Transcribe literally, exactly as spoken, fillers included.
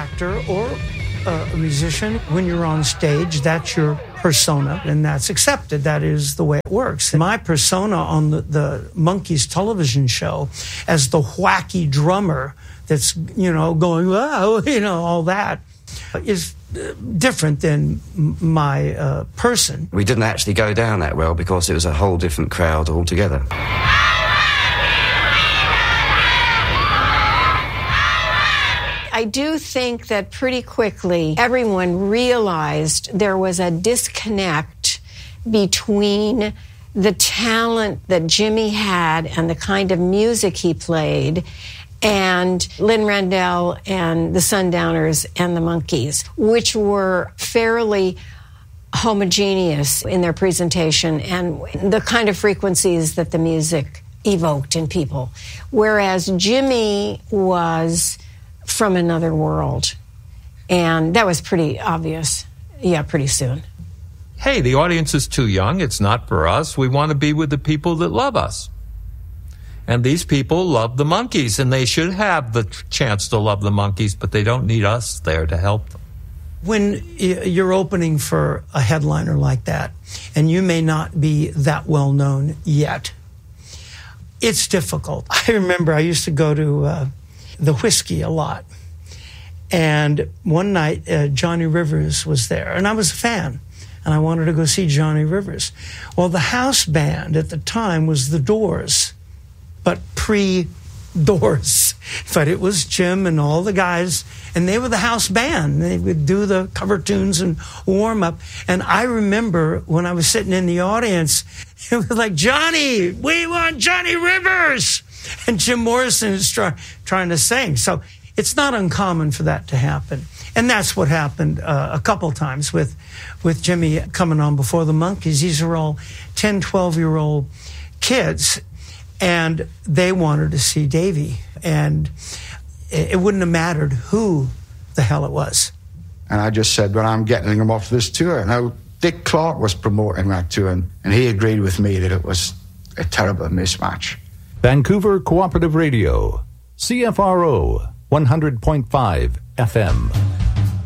actor or a musician, when you're on stage, that's your persona, and that's accepted. That is the way it works. My persona on the, the Monkees television show as the wacky drummer that's, you know, going, wow, you know, all that is different than my uh, person. We didn't actually go down that well because it was a whole different crowd altogether. I do think that pretty quickly everyone realized there was a disconnect between the talent that Jimmy had and the kind of music he played and Lynn Randell and the Sundowners and the Monkees, which were fairly homogeneous in their presentation and the kind of frequencies that the music evoked in people. Whereas Jimmy was from another world. And that was pretty obvious, yeah, pretty soon. Hey, the audience is too young. It's not for us. We want to be with the people that love us. And these people love the Monkees, and they should have the chance to love the Monkees, but they don't need us there to help them. When you're opening for a headliner like that, and you may not be that well known yet, it's difficult. I remember I used to go to uh, the Whiskey a lot. And one night, uh, Johnny Rivers was there, and I was a fan, and I wanted to go see Johnny Rivers. Well, the house band at the time was The Doors, but pre-Doors. But it was Jim and all the guys, and they were the house band. They would do the cover tunes and warm up. And I remember when I was sitting in the audience, it was like, Johnny, we want Johnny Rivers! And Jim Morrison is try, trying to sing. So it's not uncommon for that to happen. And that's what happened uh, a couple times with, with Jimmy coming on before the Monkees. These are all ten, twelve-year-old kids, and they wanted to see Davy. And it, it wouldn't have mattered who the hell it was. And I just said, well, I'm getting him off this tour. Now, Dick Clark was promoting that tour, and, and he agreed with me that it was a terrible mismatch. Vancouver Cooperative Radio, C F R O, one hundred point five F M.